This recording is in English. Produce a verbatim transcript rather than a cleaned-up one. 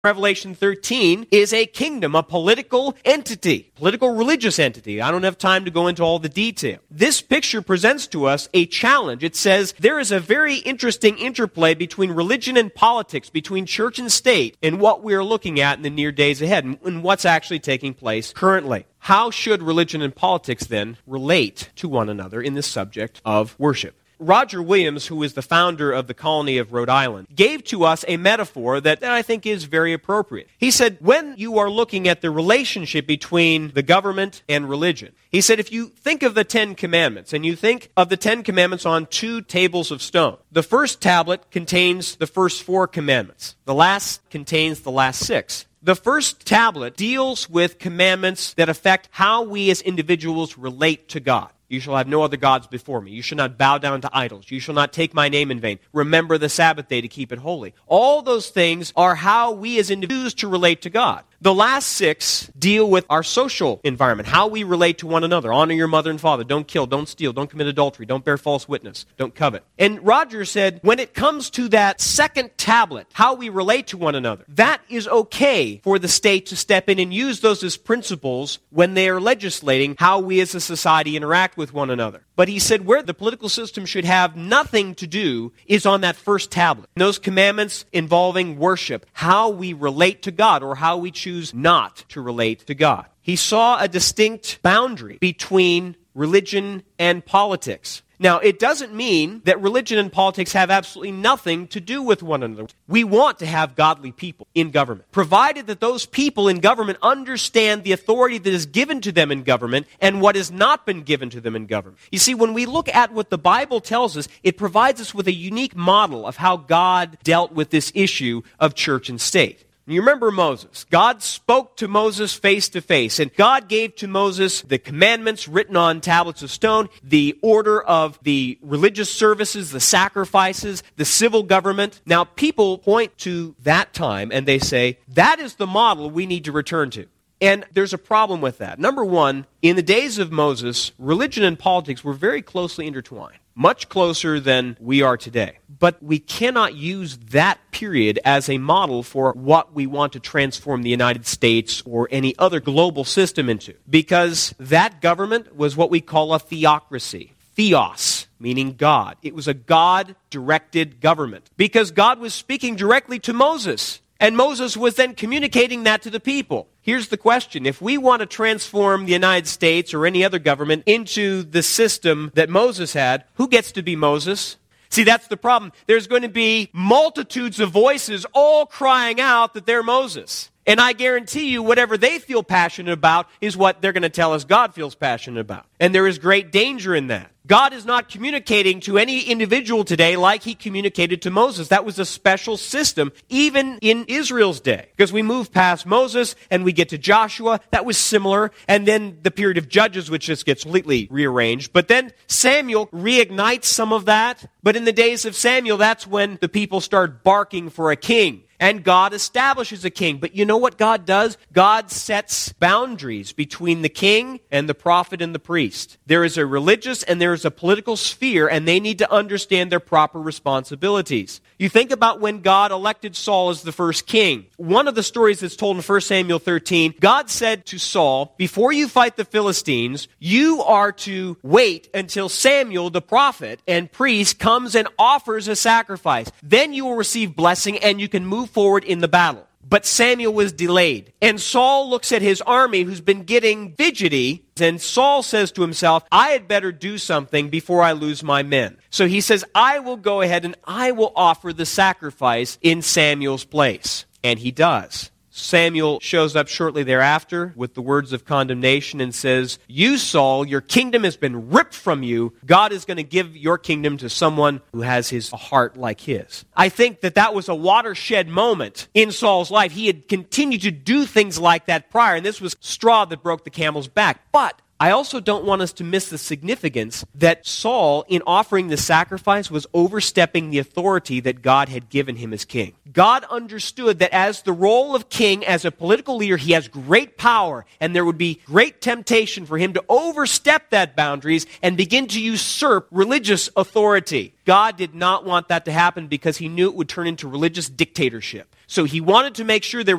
Revelation thirteen is a kingdom, a political entity, political religious entity. I don't have time to go into all the detail. This picture presents to us a challenge. It says there is a very interesting interplay between religion and politics, between church and state, in what we are looking at in the near days ahead, and what's actually taking place currently. How should religion and politics then relate to one another in the subject of worship? Roger Williams, who is the founder of the colony of Rhode Island, gave to us a metaphor that, that I think is very appropriate. He said, when you are looking at the relationship between the government and religion, he said, if you think of the Ten Commandments, and you think of the Ten Commandments on two tables of stone, the first tablet contains the first four commandments. The last contains the last six. The first tablet deals with commandments that affect how we as individuals relate to God. You shall have no other gods before me. You shall not bow down to idols. You shall not take my name in vain. Remember the Sabbath day to keep it holy. All those things are how we as individuals to relate to God. The last six deal with our social environment, how we relate to one another. Honor your mother and father. Don't kill. Don't steal. Don't commit adultery. Don't bear false witness. Don't covet. And Roger said, when it comes to that second tablet, how we relate to one another, that is okay for the state to step in and use those as principles when they are legislating how we as a society interact with one another. But he said where the political system should have nothing to do is on that first tablet. Those commandments involving worship, how we relate to God or how we choose not to relate to God. He saw a distinct boundary between religion and politics. Now, it doesn't mean that religion and politics have absolutely nothing to do with one another. We want to have godly people in government, provided that those people in government understand the authority that is given to them in government and what has not been given to them in government. You see, when we look at what the Bible tells us, it provides us with a unique model of how God dealt with this issue of church and state. You remember Moses. God spoke to Moses face to face, and God gave to Moses the commandments written on tablets of stone, the order of the religious services, the sacrifices, the civil government. Now, people point to that time and they say, that is the model we need to return to. And there's a problem with that. Number one, in the days of Moses, religion and politics were very closely intertwined, much closer than we are today. But we cannot use that period as a model for what we want to transform the United States or any other global system into, because that government was what we call a theocracy. Theos, meaning God. It was a God-directed government, because God was speaking directly to Moses. And Moses was then communicating that to the people. Here's the question. If we want to transform the United States or any other government into the system that Moses had, who gets to be Moses? See, that's the problem. There's going to be multitudes of voices all crying out that they're Moses. And I guarantee you, whatever they feel passionate about is what they're going to tell us God feels passionate about. And there is great danger in that. God is not communicating to any individual today like he communicated to Moses. That was a special system, even in Israel's day. Because we move past Moses and we get to Joshua, that was similar. And then the period of Judges, which just gets completely rearranged. But then Samuel reignites some of that. But in the days of Samuel, that's when the people start barking for a king. And God establishes a king. But you know what God does? God sets boundaries between the king and the prophet and the priest. There is a religious and there is a political sphere, and they need to understand their proper responsibilities. You think about when God elected Saul as the first king. One of the stories that's told in First Samuel thirteen, God said to Saul, before you fight the Philistines, you are to wait until Samuel, the prophet and priest, comes and offers a sacrifice. Then you will receive blessing and you can move forward in the battle. But Samuel was delayed. And Saul looks at his army who's been getting fidgety, and Saul says to himself, I had better do something before I lose my men. So he says, I will go ahead and I will offer the sacrifice in Samuel's place. And he does. Samuel shows up shortly thereafter with the words of condemnation and says, you, Saul, your kingdom has been ripped from you. God is going to give your kingdom to someone who has his heart like his. I think that that was a watershed moment in Saul's life. He had continued to do things like that prior, and this was straw that broke the camel's back. But I also don't want us to miss the significance that Saul, in offering the sacrifice, was overstepping the authority that God had given him as king. God understood that as the role of king, as a political leader, he has great power, and there would be great temptation for him to overstep that boundaries and begin to usurp religious authority. God did not want that to happen because he knew it would turn into religious dictatorship. So he wanted to make sure there